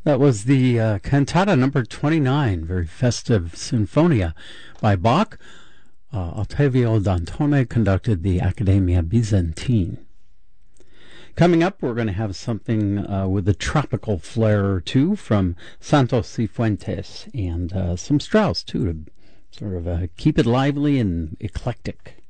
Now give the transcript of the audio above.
That was the cantata number 29, very festive Sinfonia by Bach. Ottavio Dantone conducted the Accademia Byzantine. Coming up, we're going to have something with a tropical flair or two from Santos Cifuentes and some Strauss, too, to sort of keep it lively and eclectic.